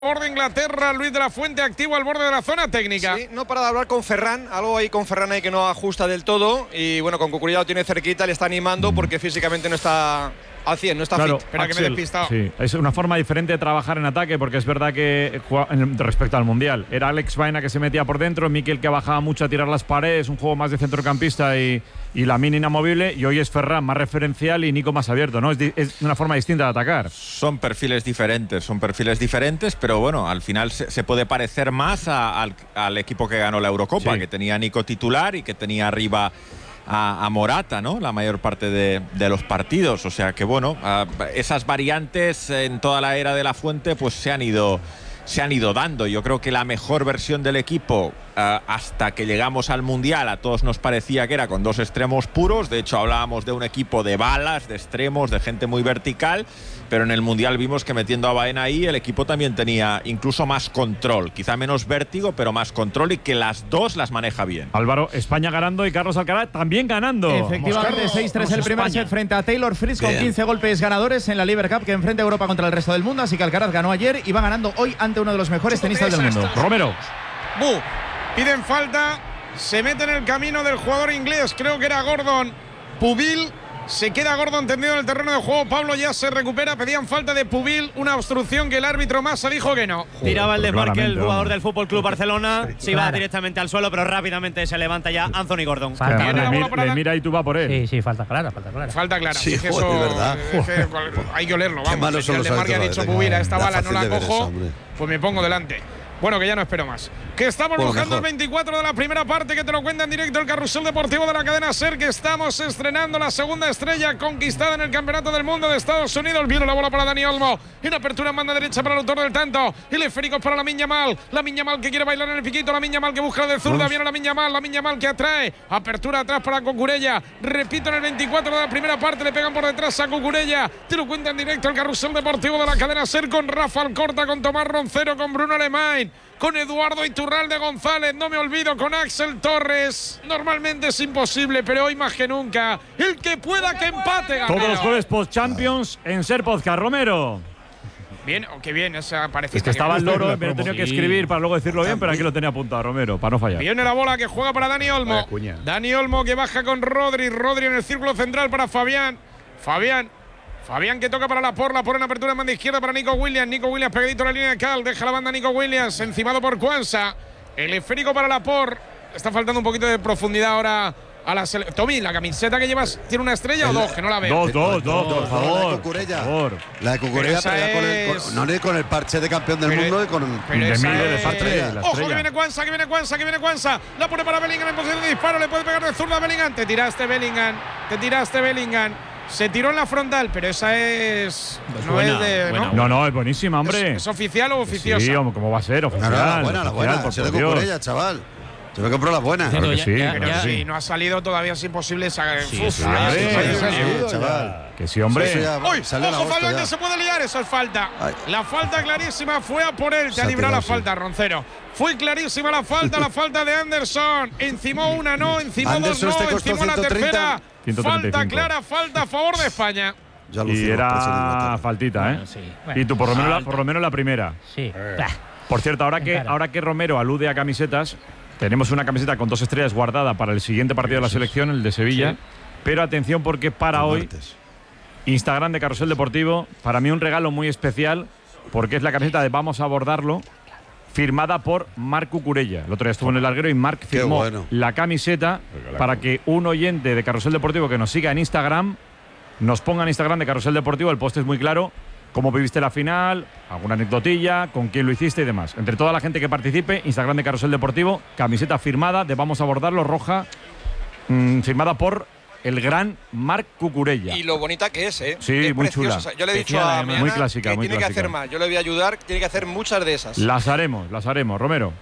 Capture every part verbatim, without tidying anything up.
Borde Inglaterra, Luis de la Fuente activo al borde de la zona técnica. Sí, no para de hablar con Ferran, algo ahí con Ferran ahí que no ajusta del todo. Y bueno, con Cucurella lo tiene cerquita, le está animando porque físicamente no está al cien, no está claro, fit. Espera, que me he despistado. Sí, es una forma diferente de trabajar en ataque, porque es verdad que respecto al Mundial era Alex Baena que se metía por dentro, Mikel que bajaba mucho a tirar las paredes, un juego más de centrocampista y, y Lamine inamovible, y hoy es Ferran más referencial y Nico más abierto, ¿no? Es, di, es una forma distinta de atacar. Son perfiles diferentes, son perfiles diferentes, pero bueno, al final se, se puede parecer más a, al, al equipo que ganó la Eurocopa, sí, que tenía a Nico titular y que tenía arriba A, a Morata, ¿no? La mayor parte de, de los partidos. O sea que, bueno, a, esas variantes en toda la era de la Fuente pues se han ido, se han ido dando. Yo creo que la mejor versión del equipo uh, hasta que llegamos al Mundial a todos nos parecía que era con dos extremos puros. De hecho, hablábamos de un equipo de balas, de extremos, de gente muy vertical. Pero en el Mundial vimos que metiendo a Baena ahí el equipo también tenía incluso más control, quizá menos vértigo, pero más control, y que las dos las maneja bien. Álvaro, España ganando y Carlos Alcaraz también ganando. Efectivamente, seis tres el primer set frente a Taylor Fritz con quince golpes ganadores en la Lever Cup que enfrenta a Europa contra el resto del mundo. Así que Alcaraz ganó ayer y va ganando hoy ante uno de los mejores tenistas del mundo. Romero. Bu, piden falta, se mete en el camino del jugador inglés, creo que era Gordon Pubil. Se queda Gordon tendido en el terreno de juego. Pablo ya se recupera. Pedían falta de Pubil, una obstrucción que el árbitro Massa dijo que no. Tiraba el desmarque el jugador del Fútbol Club Barcelona. Se iba directamente al suelo, pero rápidamente se levanta ya Anthony Gordon. Falta, le, le, le mira y tú va por él. Sí, sí, falta clara, falta clara. Falta clara. Sí, es que joder, eso, verdad. Es que, hay que olerlo. Vamos, Qué el desmarque ha dicho Pubil, a esta da bala no la cojo, eso, pues me pongo delante. Bueno, que ya no espero más. Que estamos bueno, buscando mejor. el veinticuatro de la primera parte, que te lo cuenta en directo el Carrusel Deportivo de la cadena SER, que estamos estrenando la segunda estrella conquistada en el Campeonato del Mundo de Estados Unidos. Viene la bola para Dani Olmo. En apertura en banda derecha para el autor del tanto. El esférico es para Lamine Yamal. Lamine Yamal que quiere bailar en el piquito. Lamine Yamal que busca la de zurda. Viene Lamine Yamal. Lamine Yamal que atrae. Apertura atrás para Cucurella. Repito, en el veinticuatro de la primera parte le pegan por detrás a Cucurella. Te lo cuenta en directo el Carrusel Deportivo de la cadena SER con Rafa Alcorta, con Tomás Roncero, con Bruno Alemán, con Eduardo Iturralde González, no me olvido, con Axel Torres. Normalmente es imposible, pero hoy más que nunca, el que pueda que empate, Gamero. Todos los jueves post-Champions en SER Podcast. Romero. Bien, o oh, qué bien, esa parece. Es que estaba el loro, me lo he tenido que escribir para luego decirlo bien, pero aquí lo tenía apuntado, Romero, para no fallar. Viene la bola que juega para Dani Olmo. Dani Olmo que baja con Rodri. Rodri en el círculo central para Fabián. Fabián. Fabián que toca para Laporte, Laporte en apertura en banda izquierda para Nico Williams. Nico Williams pegadito a la línea de Cal. Deja la banda Nico Williams, encimado por Kwanza. El esférico para Laporte. Está faltando un poquito de profundidad ahora a la selección. Tommy, ¿la camiseta que llevas tiene una estrella el, o dos? Que no la veo. Dos, dos, dos, por favor. La de Cucurella. Por favor. La de Cucurella, pero, pero con el, con, no ni con el parche de campeón del pero, mundo y con pero de esa mil es, de estrella. La Ojo que viene Kwanza, que viene Kwanza, que viene Kwanza. La pone para Bellingham en posición de disparo. Le puede pegar de zurda a Bellingham. Te tiraste, Bellingham. Te tiraste, Bellingham. Se tiró en la frontal, pero esa es. Pues no buena, es de. buena, ¿no? No, no, es buenísima, hombre. ¿Es, es oficial o oficiosa? Sí, ¿cómo va a ser? Oficial. No, no, la buena, la oficial, buena. Se de Cucurella, chaval. Yo me compro la buena. Claro que sí, Pero claro que si sí. no ha salido todavía, es imposible sacar. Sí, Uf, sí, ya, hombre, sí, sí, sí, sí, sí, chaval. Que sí, hombre. Uy, ojo, Falta que se puede liar, eso es falta. Ay. La falta clarísima fue a por él, te ha librado la falta, Roncero. Fue clarísima la falta, la falta de Anderson. Encimó una, no, encimó Anderson dos, no, este encimó la tercera. ciento treinta y cinco. Falta clara, falta a favor de España. Y era faltita, ¿eh? Bueno, sí. Bueno, y tú, por lo, menos la, por lo menos la primera. Sí. Eh. Por cierto, ahora que, ahora que Romero alude a camisetas, tenemos una camiseta con dos estrellas guardada para el siguiente partido de la selección, el de Sevilla. Sí. Pero atención, porque para hoy, Instagram de Carrusel Deportivo, para mí un regalo muy especial, porque es la camiseta de Vamos a abordarlo, firmada por Marc Cucurella. El otro día estuvo en el larguero y Marc firmó bueno. la camiseta para que un oyente de Carrusel Deportivo que nos siga en Instagram nos ponga en Instagram de Carrusel Deportivo. El post es muy claro. Cómo viviste la final, alguna anecdotilla, con quién lo hiciste y demás. Entre toda la gente que participe, Instagram de Carrusel Deportivo, camiseta firmada de Vamos a abordarlo, roja, mmm, firmada por el gran Marc Cucurella. Y lo bonita que es, ¿eh? Sí, es muy preciosa. chula. Yo le he dicho a Miana muy clásica, que muy tiene clásica. que hacer más. Yo le voy a ayudar, tiene que hacer muchas de esas. Las haremos, las haremos. Romero.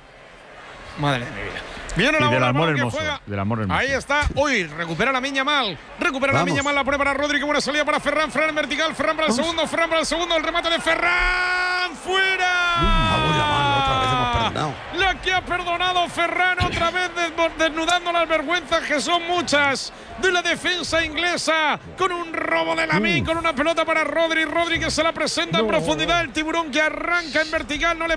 Madre de mi vida. Viene la y del bola, amor que hermoso, juega. del amor hermoso. Ahí está. Uy, recupera la Miña Mal. Recupera Vamos. la Miña Mal. La pone para Rodri. Qué buena salida para Ferran. Ferran en vertical. Ferran para el segundo. Ferran para el segundo. El remate de Ferran. ¡Fuera! Uh, otra vez hemos perdonado. perdonado. La que ha perdonado Ferran otra vez desnudando las vergüenzas que son muchas de la defensa inglesa con un robo de Lamine, con una pelota para Rodri. Rodri que se la presenta en profundidad. El tiburón que arranca en vertical no le